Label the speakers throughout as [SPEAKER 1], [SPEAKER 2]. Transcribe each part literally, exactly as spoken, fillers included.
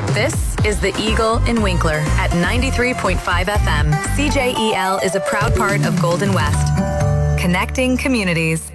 [SPEAKER 1] This is The Eagle in Winkler at ninety-three point five F M. C J E L is a proud part of Golden West. Connecting communities.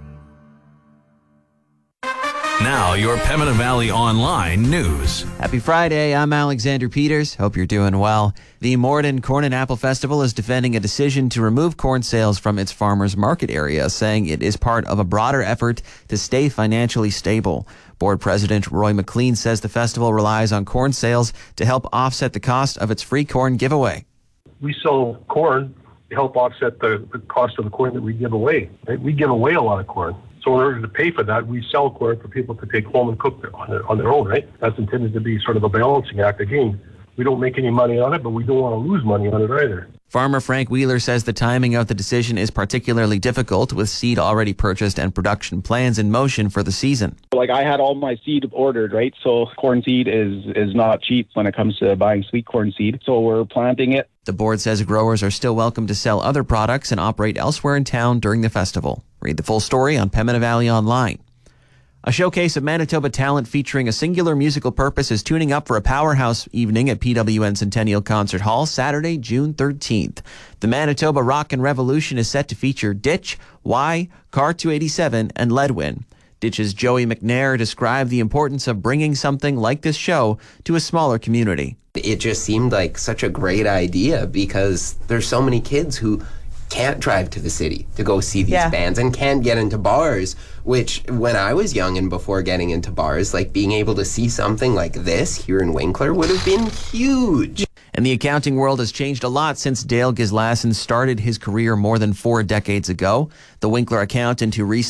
[SPEAKER 2] Now, your Pembina Valley Online news.
[SPEAKER 3] Happy Friday. I'm Alexander Peters. Hope you're doing well. The Morden Corn and Apple Festival is defending a decision to remove corn sales from its farmers market area, saying it is part of a broader effort to stay financially stable. Board President Roy McLean says the festival relies on corn sales to help offset the cost of its free corn giveaway.
[SPEAKER 4] We sell corn to help offset the, the cost of the corn that we give away. Right? We give away a lot of corn. So in order to pay for that, we sell corn for people to take home and cook on their, on their own, right? That's intended to be sort of a balancing act. Again, we don't make any money on it, but we don't want to lose money on it either.
[SPEAKER 3] Farmer Frank Wheeler says the timing of the decision is particularly difficult, with seed already purchased and production plans in motion for the season.
[SPEAKER 5] Like, I had all my seed ordered, right? So corn seed is, is not cheap when it comes to buying sweet corn seed. So we're planting it.
[SPEAKER 3] The board says growers are still welcome to sell other products and operate elsewhere in town during the festival. Read the full story on Pembina Valley Online. A showcase of Manitoba talent featuring a singular musical purpose is tuning up for a powerhouse evening at P W N Centennial Concert Hall Saturday, June thirteenth. The Manitoba Rock and Revolution is set to feature Ditch, Y, Car two eighty-seven, and Ledwin. Ditch's Joey McNair described the importance of bringing something like this show to a smaller community.
[SPEAKER 6] It just seemed like such a great idea because there's so many kids who can't drive to the city to go see these yeah. bands and can't get into bars, which when I was young and before getting into bars, like being able to see something like this here in Winkler would have been huge.
[SPEAKER 3] And the accounting world has changed a lot since Dale Gislason started his career more than four decades ago. The Winkler accountant who recently